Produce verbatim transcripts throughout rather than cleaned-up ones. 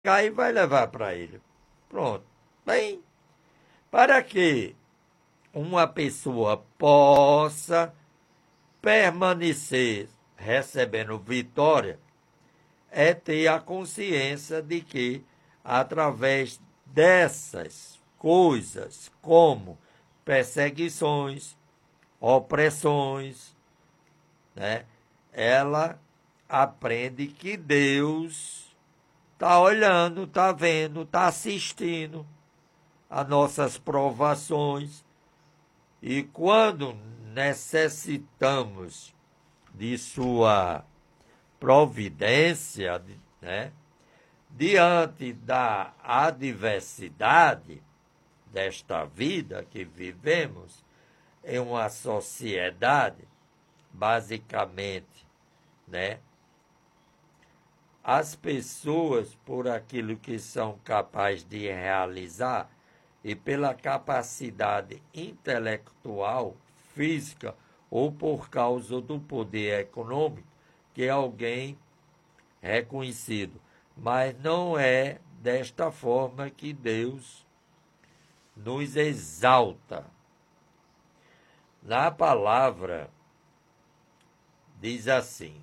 e vai levar para ele. Pronto. Bem, para que uma pessoa possa permanecer recebendo vitória, é ter a consciência de que, através dessas coisas, como perseguições, opressões, né, ela aprende que Deus está olhando, está vendo, está assistindo a nossas provações. E quando necessitamos de sua providência, né, diante da adversidade desta vida que vivemos, em uma sociedade, basicamente, né, as pessoas, por aquilo que são capazes de realizar e pela capacidade intelectual, física ou por causa do poder econômico, que é alguém reconhecido. Mas não é desta forma que Deus nos exalta. Na palavra, diz assim,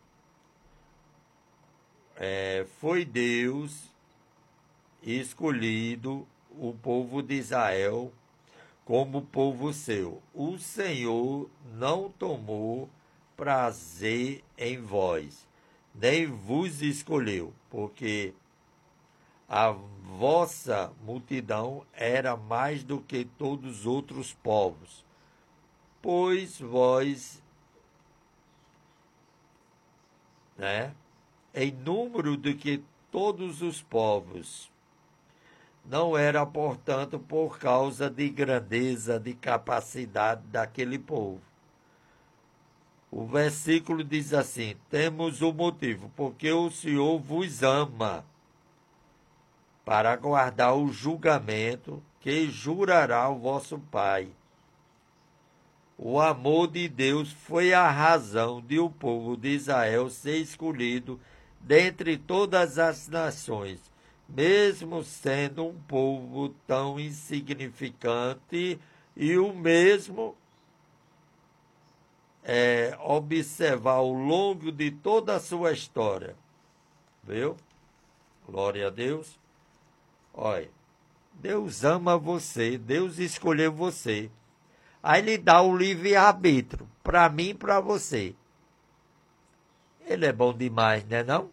é, foi Deus escolhido o povo de Israel como povo seu. O Senhor não tomou prazer em vós, nem vos escolheu, porque a vossa multidão era mais do que todos os outros povos, pois vós, né, em número do que todos os povos, não era, portanto, por causa de grandeza, de capacidade daquele povo. O versículo diz assim, temos o motivo, porque o Senhor vos ama, para guardar o julgamento que jurará o vosso Pai. O amor de Deus foi a razão de o povo de Israel ser escolhido dentre todas as nações, mesmo sendo um povo tão insignificante, e o mesmo é, observar ao longo de toda a sua história. Viu? Glória a Deus. Olha, Deus ama você, Deus escolheu você. Aí ele dá o livre-arbítrio, para mim e para você. Ele é bom demais, né não?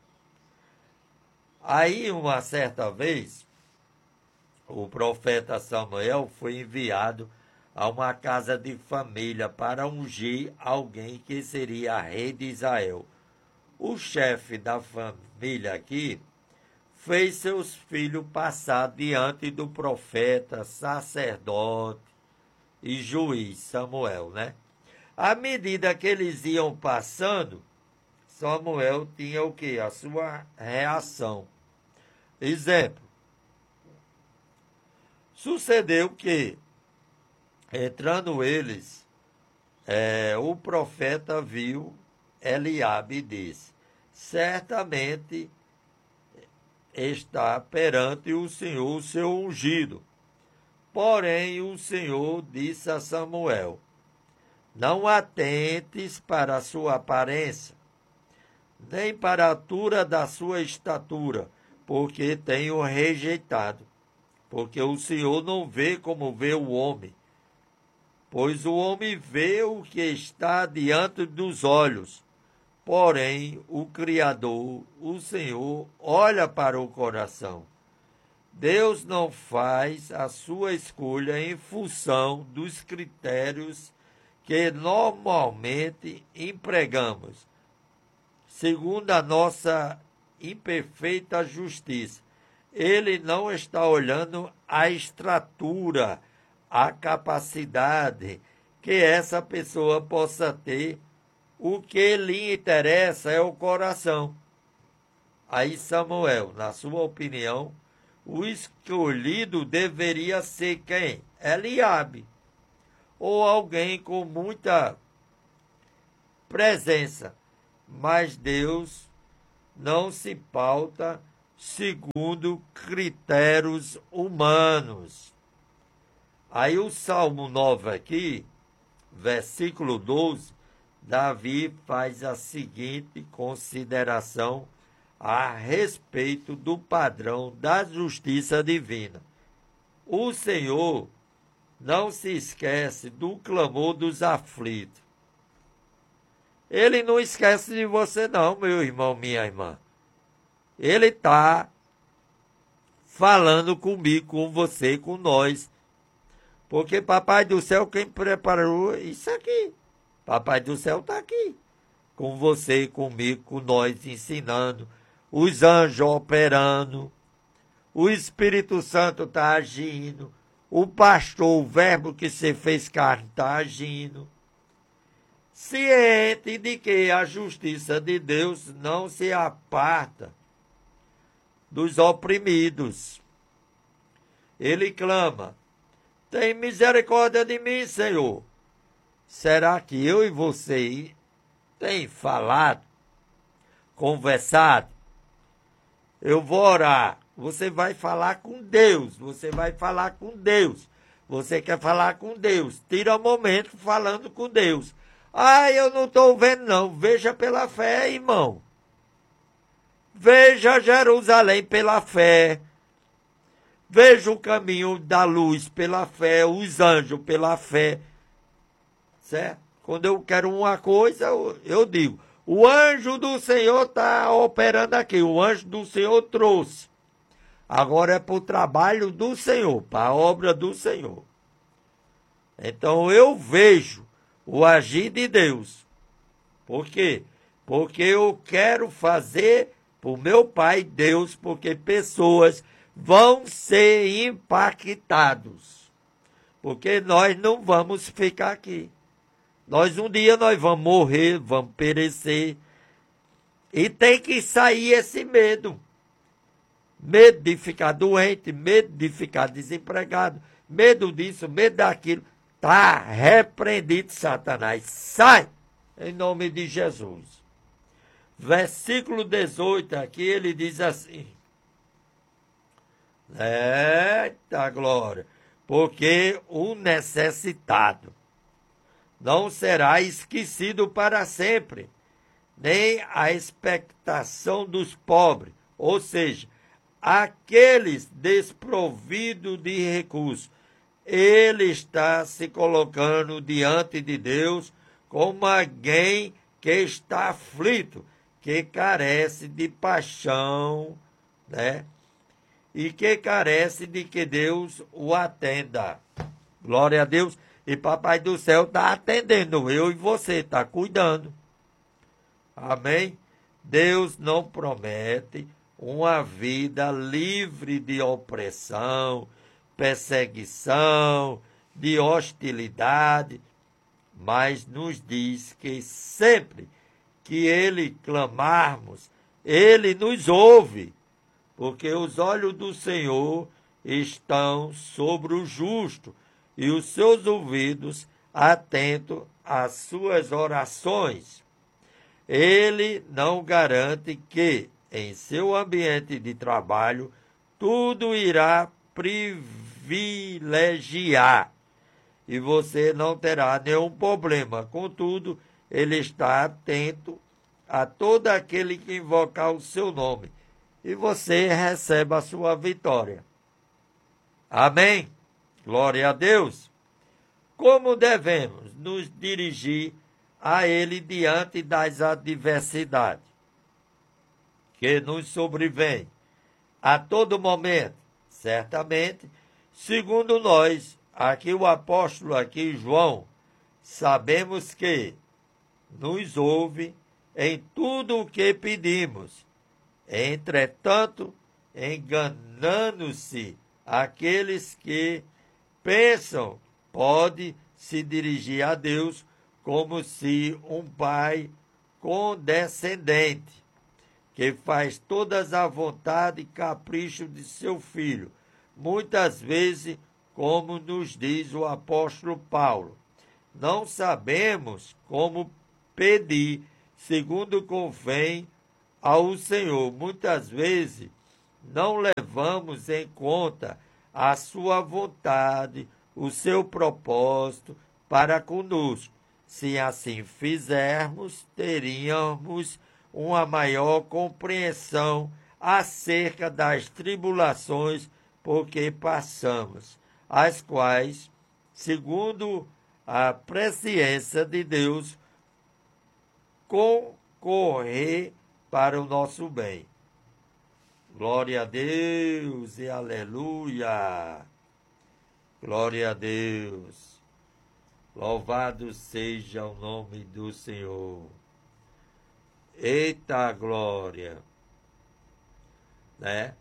Aí, uma certa vez, o profeta Samuel foi enviado a uma casa de família para ungir alguém que seria rei de Israel. O chefe da família aqui fez seus filhos passar diante do profeta, sacerdote e juiz Samuel, né? À medida que eles iam passando, Samuel tinha o quê? A sua reação. Exemplo. Sucedeu que, entrando eles, é, o profeta viu Eliabe e disse, certamente está perante o Senhor o seu ungido. Porém, o Senhor disse a Samuel, não atentes para a sua aparência, nem para a altura da sua estatura, porque tenho rejeitado. Porque o Senhor não vê como vê o homem, pois o homem vê o que está diante dos olhos, porém o Criador, o Senhor, olha para o coração. Deus não faz a sua escolha em função dos critérios que normalmente empregamos, segundo a nossa imperfeita justiça. Ele não está olhando a estrutura, a capacidade que essa pessoa possa ter. O que lhe interessa é o coração. Aí Samuel, na sua opinião, o escolhido deveria ser quem? Eliabe, ou alguém com muita presença. Mas Deus não se pauta segundo critérios humanos. Aí o Salmo nove aqui, versículo doze, Davi faz a seguinte consideração a respeito do padrão da justiça divina. O Senhor não se esquece do clamor dos aflitos. Ele não esquece de você não, meu irmão, minha irmã. Ele está falando comigo, com você, com nós. Porque Papai do Céu, quem preparou isso aqui. Papai do Céu está aqui. Com você, comigo, com nós, ensinando. Os anjos operando. O Espírito Santo está agindo. O pastor, o verbo que se fez carne, está agindo. Ciente de que a justiça de Deus não se aparta dos oprimidos. Ele clama: tem misericórdia de mim, Senhor. Será que eu e você tem falado, conversado? Eu vou orar. Você vai falar com Deus. Você vai falar com Deus. Você quer falar com Deus. Tira um momento falando com Deus. Ah, eu não estou vendo não. Veja pela fé, irmão. Veja Jerusalém pela fé. Veja o caminho da luz pela fé. Os anjos pela fé. Certo? Quando eu quero uma coisa, eu, eu digo, o anjo do Senhor está operando aqui. O anjo do Senhor trouxe. Agora é para o trabalho do Senhor, para a obra do Senhor. Então eu vejo o agir de Deus. Por quê? Porque eu quero fazer para o meu Pai Deus, porque pessoas vão ser impactados. Porque nós não vamos ficar aqui. Nós um dia nós vamos morrer, vamos perecer. E tem que sair esse medo. Medo de ficar doente, medo de ficar desempregado, medo disso, medo daquilo. Está repreendido, Satanás. Sai, em nome de Jesus. Versículo dezoito aqui, ele diz assim. Eita glória! Porque o necessitado não será esquecido para sempre, nem a expectação dos pobres, ou seja, aqueles desprovidos de recursos. Ele está se colocando diante de Deus como alguém que está aflito, que carece de paixão, né? E que carece de que Deus o atenda. Glória a Deus. E Papai do Céu está atendendo, eu e você, está cuidando. Amém? Deus não promete uma vida livre de opressão, perseguição, de hostilidade, mas nos diz que sempre que Ele clamarmos, Ele nos ouve, porque os olhos do Senhor estão sobre o justo e os seus ouvidos atentos às suas orações. Ele não garante que, em seu ambiente de trabalho, tudo irá privilegiar e você não terá nenhum problema. Contudo, ele está atento a todo aquele que invocar o seu nome e você recebe a sua vitória. Amém? Glória a Deus. Como devemos nos dirigir a Ele diante das adversidades que nos sobrevêm a todo momento? Certamente, segundo nós, aqui o apóstolo, aqui João, sabemos que nos ouve em tudo o que pedimos. Entretanto, enganando-se aqueles que pensam pode se dirigir a Deus como se um pai condescendente, que faz todas a vontade e capricho de seu filho, muitas vezes, como nos diz o apóstolo Paulo, não sabemos como pedir segundo convém ao Senhor. Muitas vezes não levamos em conta a sua vontade, o seu propósito para conosco. Se assim fizermos, teríamos uma maior compreensão acerca das tribulações por que passamos, as quais, segundo a presciência de Deus, concorrer para o nosso bem. Glória a Deus e aleluia. Glória a Deus. Louvado seja o nome do Senhor. Eita glória. Né?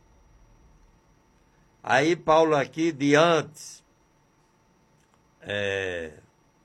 Aí Paulo aqui, diante é,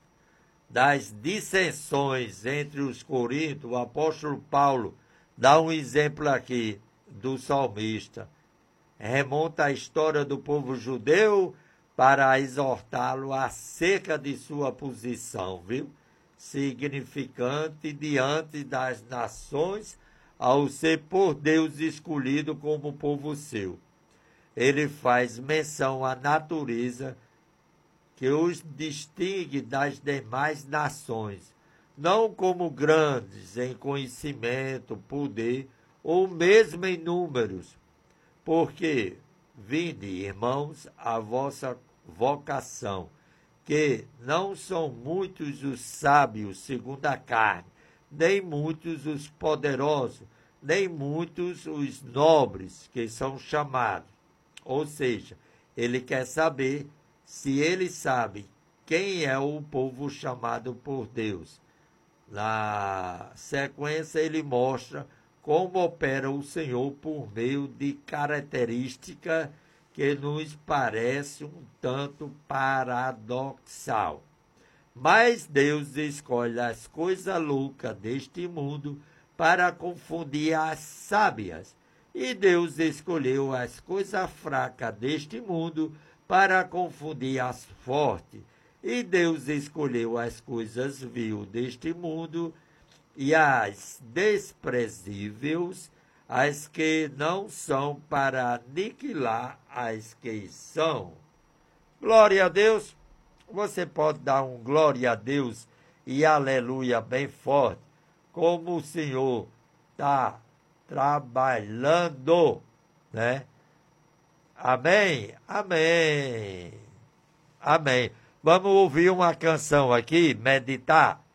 das dissensões entre os coríntios, o apóstolo Paulo dá um exemplo aqui do salmista. Remonta a história do povo judeu para exortá-lo acerca de sua posição, viu? Significante diante das nações, ao ser por Deus escolhido como povo seu. Ele faz menção à natureza que os distingue das demais nações, não como grandes em conhecimento, poder, ou mesmo em números, porque, vinde, irmãos, a vossa vocação, que não são muitos os sábios segundo a carne, nem muitos os poderosos, nem muitos os nobres que são chamados. Ou seja, ele quer saber se ele sabe quem é o povo chamado por Deus. Na sequência, ele mostra como opera o Senhor por meio de características que nos parece um tanto paradoxal. Mas Deus escolhe as coisas loucas deste mundo para confundir as sábias. E Deus escolheu as coisas fracas deste mundo para confundir as fortes. E Deus escolheu as coisas vil deste mundo e as desprezíveis, as que não são, para aniquilar as que são. Glória a Deus. Você pode dar um glória a Deus e aleluia bem forte, como o Senhor está trabalhando, né? Amém? Amém. Amém. Vamos ouvir uma canção aqui, meditar.